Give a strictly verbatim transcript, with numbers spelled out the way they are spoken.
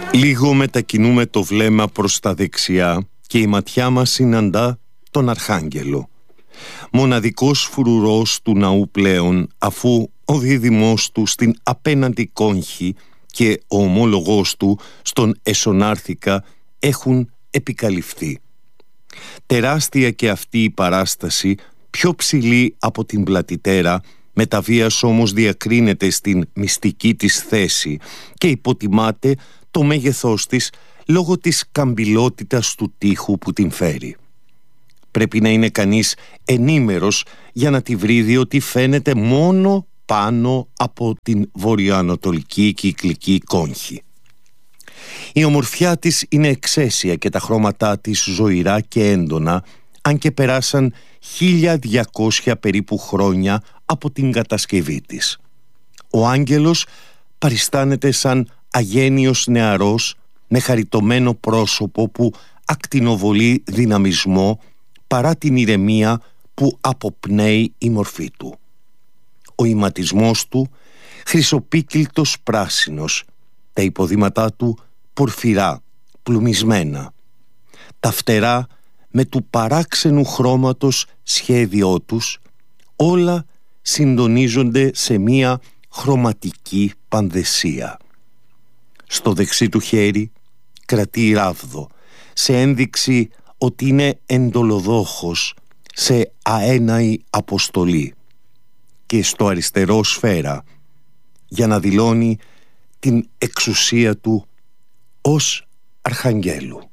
Λίγο μετακινούμε το βλέμμα προς τα δεξιά και η ματιά μας συναντά τον Αρχάγγελο. Μοναδικός φρουρός του ναού πλέον, αφού ο δίδυμός του στην απέναντι κόγχη και ο ομόλογός του στον Εσωνάρθηκα έχουν επικαλυφθεί. Τεράστια και αυτή η παράσταση, πιο ψηλή από την πλατητέρα, με τα βίας όμως διακρίνεται στην μυστική της θέση και υποτιμάται το μέγεθός της λόγω της καμπυλότητας του τοίχου που την φέρει. Πρέπει να είναι κανείς ενήμερος για να τη βρει, διότι φαίνεται μόνο πάνω από την βορειοανατολική κυκλική κόγχη. Η ομορφιά της είναι εξαίσια και τα χρώματά της ζωηρά και έντονα, αν και περάσαν χίλια διακόσια περίπου χρόνια από την κατασκευή της. Ο άγγελος παριστάνεται σαν αγένιος νεαρός με χαριτωμένο πρόσωπο που ακτινοβολεί δυναμισμό παρά την ηρεμία που αποπνέει η μορφή του. Ο ηματισμός του χρυσοπίκυλτος πράσινος, τα υποδήματά του πορφυρά, πλουμισμένα, τα φτερά με του παράξενου χρώματος σχέδιό τους, όλα συντονίζονται σε μία χρωματική πανδεσία. Στο δεξί του χέρι κρατεί ράβδο, σε ένδειξη ότι είναι εντολοδόχος σε αέναη αποστολή, και στο αριστερό σφαίρα, για να δηλώνει την εξουσία του ως Αρχαγγέλου.